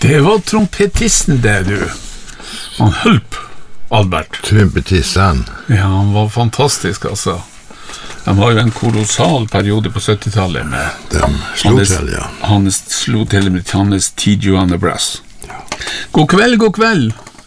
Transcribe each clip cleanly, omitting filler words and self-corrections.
Det var trompetisten det, du. Han Hulp, Albert. Trompetisten. Ja, han var fantastisk, altså. De var jo en kolossal periode på 70-tallet med... De slo til, ja. Han slo til med Hannes Tijo and the Brass. God kveld, god kveld.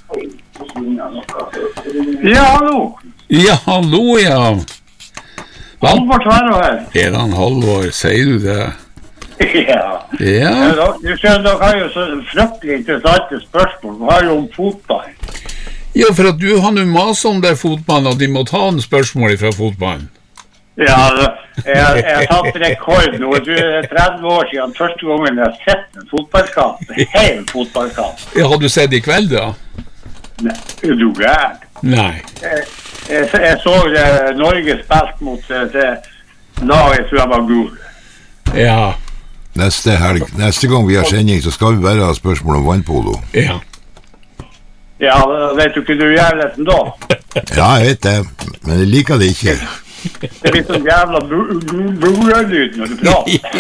Ja, hallo. Ja, hallo, ja. Halvor Tverro her. Er det han Halvor, sier du det? Ja. Ja. Du skjønner, dere har jo så fryktelig interessante spørsmål. Vi har jo om fotball. Ja, for at du har jo maset om det fotballen, og de må ta en spørsmål fra fotballen. Ja, jeg har tatt rekord nå. Du er 30 år siden første gangen jeg har sett en fotballkamp. En hel fotballkamp. Ja, har du sett i kveld, da? Nei, er du gæren? Nei. Jeg så Norge spilt mot det laget som jeg var gul. Ja. Neste gang vi har sending, så skal vi bare ha spørsmål om vannpolo. Ja. Ja, vet du ikke du gjør nesten da? Ja, jeg vet det, men jeg liker det ikke. Det blir sånn jævla blodlyd når du prater.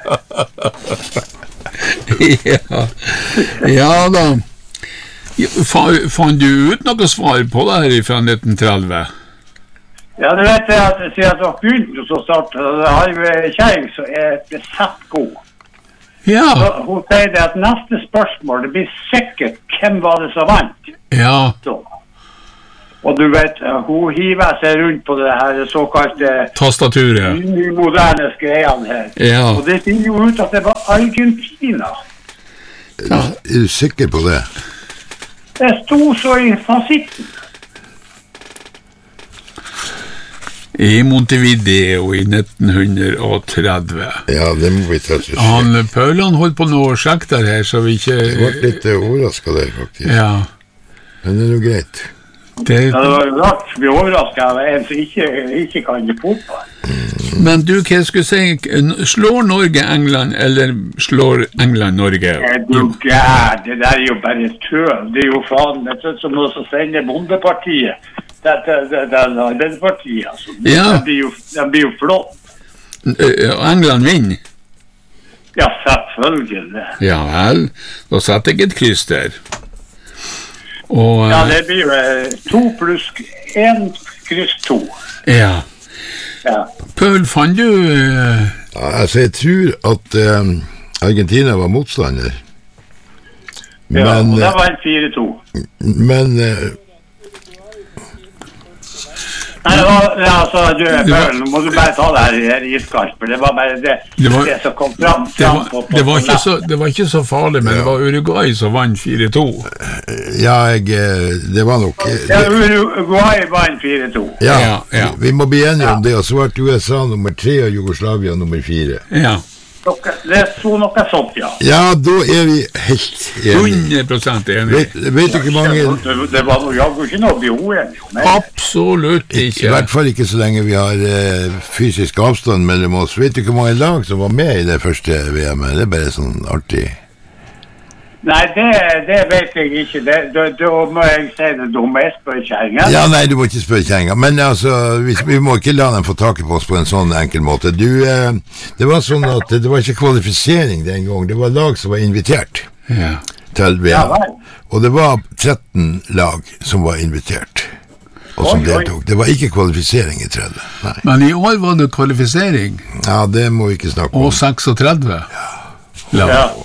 Ja. Ja da. Fant du ut noe svar på det her fra 1930? Ja, du vet at siden jeg har begynt så snart, har jeg kjæring så er besatt god. Ja. Så hun sier det at neste spørsmål, det blir sikkert hvem var det som vant. Ja. Så. Og du vet, hun hiver seg rundt på det her såkalte tastaturet. Moderne greiene her. Ja. Og det finner jo ut at det var Argentina. Ja. Er du sikker på det? Det sto så i fasitten. I Montevideo i 1930. Ja, det må vi ta til. Han Paulan holdt på noe sjekk der her, så vi ikke... Jeg var litt overrasket der, faktisk. Ja. Men det er jo greit. Ja, det var jo rart å bli overrasket av en som ikke kan fotball. Men du, hva skulle si, slår Norge England, eller slår England Norge? Det der er jo bare tøv. Det er jo faen, det er som å sende bondepartiet. Det er Arbeiderpartiet, altså. Ja. Det blir jo flott. England vinner? Ja, selvfølgelig. Ja vel, da setter jeg et kryss der. Og, ja, det blir jo 2 pluss 1 kryss 2. Ja. Ja. Paul, fant du... Altså, jeg tror at Argentina var motstander. Men, ja, og det var en 4-2. Men... Nei, altså, Paul, nå må du bare ta det her i iskaldt, for det var bare det som kom fram det var ikke så farlig, men det var Uruguay som vant 4-2. Ja, det var nok... Ja, Uruguay vant 4-2. Ja, vi må bli enige om det, og så var USA nummer 3 og Jugoslavia nummer 4. Ja. Det så noe sånt, ja. Ja, da er vi helt enige. 100% enige. Vet du ikke mange... Det var jo ikke noe å bli uenige om. Absolutt ikke. I hvert fall ikke så lenge vi har fysisk avstand mellom oss. Vet du ikke mange lag som var med i det første VM-et? Det er bare sånn artig. Nei, det vet jeg ikke. Da må jeg si det dumme. Jeg spør kjæringen. Ja, nei, du må ikke spørre kjæringen. Men altså, vi må ikke la dem få tak på oss på en sånn enkel måte. Det var sånn at det var ikke kvalifisering den gang. Det var lag som var invitert til VM. Ja, og det var 13 lag som var invitert. Og som deltok. Det var ikke kvalifisering i 30. Nei. Men i år var det kvalifisering. Ja, det må vi ikke snakke om. Og 36. Ja.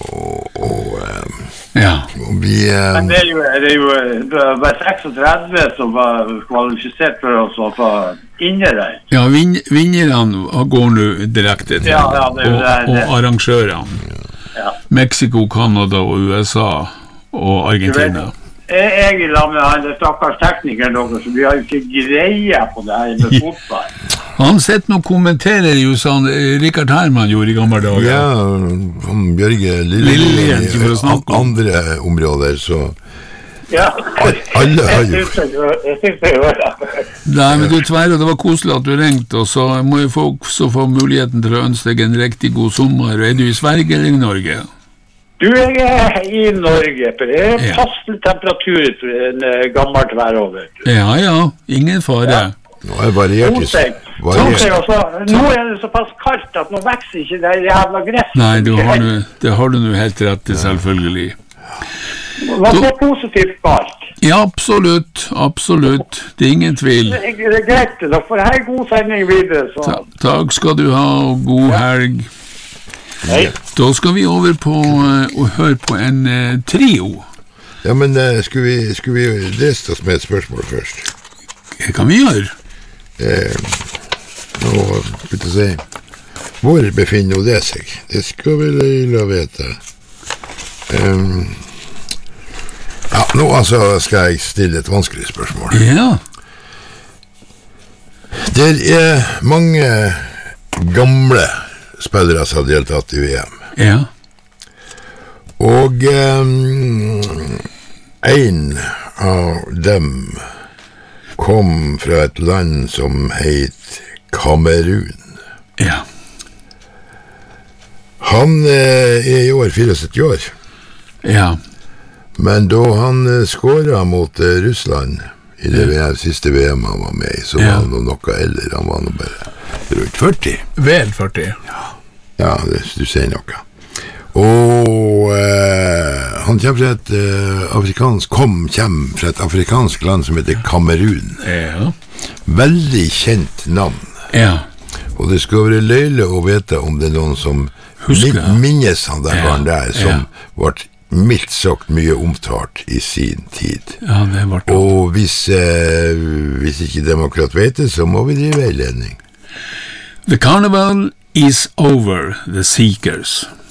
Ja. Men det er jo bare 36 som var kvalifisert for oss å få inne der. Ja, vinnerne går nå direkte til, og arrangørene. Ja. Mexico, Canada og USA og Argentina. Jeg vil ha med han stakkars teknikeren dere, så vi har jo ikke greie på det her med fotball. Han sitter nå og kommenterer jo sånn Richard Herman gjorde i gamle dager. Ja, Bjørge Lillelien, ikke for å snakke om. Andre områder, så... Ja, alle har jo... Jeg synes det gjør det. Nei, men du Tverre, det var koselig at du ringte, og så må jo folk så få muligheten til å ønske deg en riktig god sommer. Er du i Sverige eller i Norge? Du, jeg er i Norge, for det er passelig temperatur for en gammel tverrover. Ja, ingen fare. Ja. Nå er det variert. Nå er det såpass kaldt at nå vekser ikke det jævla gress. Nei, det har du nå helt rett til, selvfølgelig. Var det positivt valgt? Ja, absolutt. Det er ingen tvil. Det er greit, da får jeg god sending videre. Så. Takk skal du ha, og god helg. Hei. Da skal vi over på å høre på en trio. Ja, men skulle vi lese oss med et spørsmål først? Det kan vi gjøre. Nå, skal vi se. Hvor befinner det seg? Det skal vi la vite. Ja, nå altså skal jeg stille et vanskelig spørsmål. Ja. Det er mange gamle spillere som har deltatt i VM. Ja. Og en av dem kom fra et land som het Kamerun. Ja. Han er i år 74 år. Ja. Men da han skåret mot Russland i det siste VM han var med i, så var han noe eldre. Han var nå bare rundt 40. Vel 40. Ja, du sier noe. Og han kommer fra et afrikansk land som heter Kamerun. Ja. Veldig kjent navn. Ja. Og det skal være løyelig å vite om det er noen som minnes han der barn der, som ble mildt sagt mye omtalt i sin tid. Ja, det ble det. Og hvis ikke demokrat vet det, så må vi drive veiledning. The carnival is over, the Seekers.